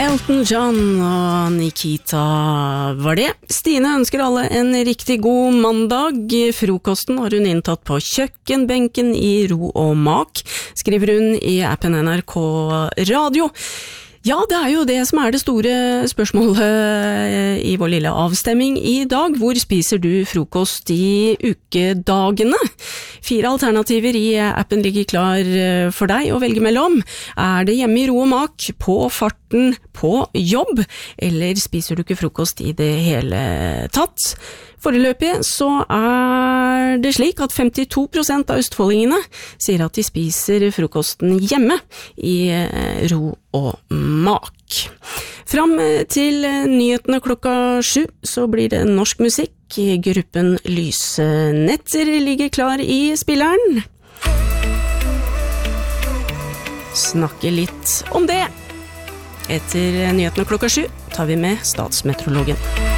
Elton John og Nikita var det. Stine ønsker alle en riktig god mandag. Frokosten har hun inntatt på kjøkkenbenken i ro og mak, skriver hun i appen NRK Radio. Ja, det er jo det som er det store spørsmålet i vår lille avstemming i dag. Hvor spiser du frokost i ukedagene? 4 alternativer i appen ligger klar for deg å velge mellom. Er det hjemme i ro og mak, på farten, på jobb, eller spiser du ikke frokost i det hele tatt? Foreløpig så er det slik at 52% av østfoldingene sier at de spiser frokosten hjemme i ro og mak. Fram til nyhetene 7 så blir det norsk musikk. Gruppen Lysenetter ligger klar i spilleren. Snakke litt om det. Etter nyhetene 7 tar vi med statsmeteorologen.